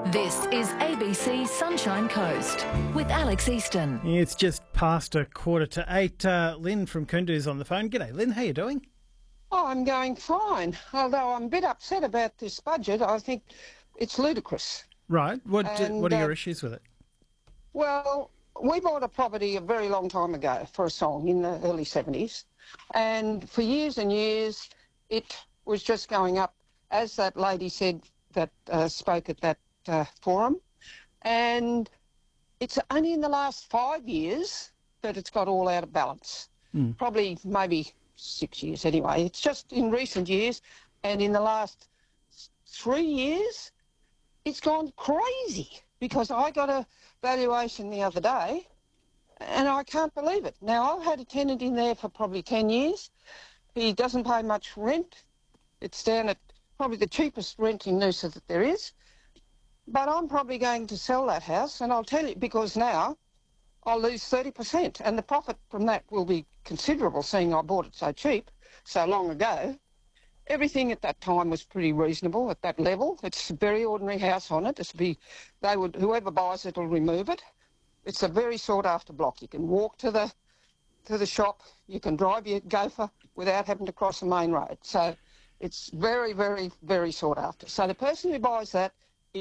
This is ABC Sunshine Coast with Alex Easton. It's just past 7:45. Lynn from Koondo's on the phone. G'day, Lynn. How you doing? Oh, I'm going fine, although I'm a bit upset about this budget. I think it's ludicrous. Right. What are your issues with it? Well, we bought a property a very long time ago for a song in the early 70s, and for years and years it was just going up, as that lady said that spoke at that forum, and it's only in the last 5 years that it's got all out of balance. Probably maybe 6 years anyway. It's just in recent years, and in the last 3 years, it's gone crazy, because I got a valuation the other day, and I can't believe it. Now, I've had a tenant in there for probably 10 years. He doesn't pay much rent. It's down at probably the cheapest rent in Noosa that there is. But I'm probably going to sell that house, and I'll tell you, because now I'll lose 30%, and the profit from that will be considerable, seeing I bought it so cheap, so long ago. Everything at that time was pretty reasonable at that level. It's a very ordinary house on it. Whoever buys it will remove it. It's a very sought-after block. You can walk to the shop, you can drive your gopher without having to cross the main road. So it's very, very, very sought after. So the person who buys that